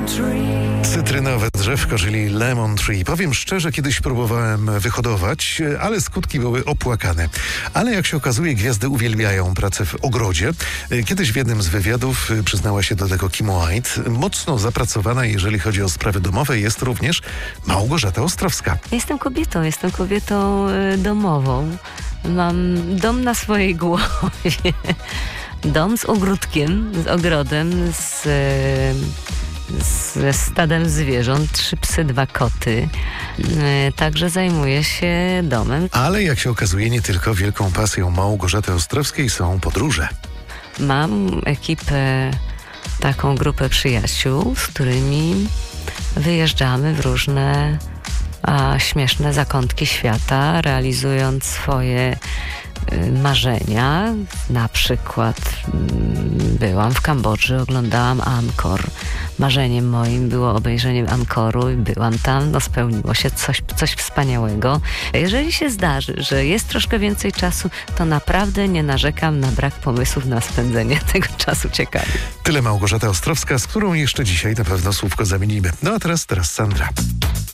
Cytrynowe drzewko, czyli lemon tree. Powiem szczerze, kiedyś próbowałem wyhodować, ale skutki były opłakane. Ale jak się okazuje, gwiazdy uwielbiają pracę w ogrodzie. Kiedyś w jednym z wywiadów przyznała się do tego Kim White. Mocno zapracowana, jeżeli chodzi o sprawy domowe, jest również Małgorzata Ostrowska. Jestem kobietą domową. Mam dom na swojej głowie. Dom z ogródkiem, z ogrodem, ze stadem zwierząt, 3 psy, 2 koty. Także zajmuję się domem. Ale jak się okazuje, nie tylko wielką pasją Małgorzaty Ostrowskiej są podróże. Mam ekipę, taką grupę przyjaciół, z którymi wyjeżdżamy w różne śmieszne zakątki świata, realizując swoje marzenia. Na przykład byłam w Kambodży, oglądałam Angkor. Marzeniem moim było obejrzenie Angkoru i byłam tam. Spełniło się coś wspaniałego. Jeżeli się zdarzy, że jest troszkę więcej czasu, to naprawdę nie narzekam na brak pomysłów na spędzenie tego czasu ciekawie. Tyle Małgorzata Ostrowska, z którą jeszcze dzisiaj na pewno słówko zamienimy. No a teraz Sandra.